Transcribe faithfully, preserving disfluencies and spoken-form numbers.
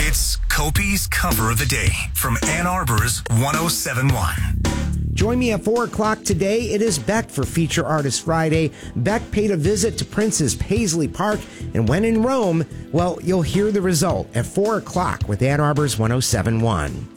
It's Kopi's Cover of the Day from Ann Arbor's one oh seven point one. Join me at four o'clock today. It is Beck for Feature Artist Friday. Beck paid a visit to Prince's Paisley Park, and when in Rome, well, you'll hear the result at four o'clock with Ann Arbor's one oh seven point one.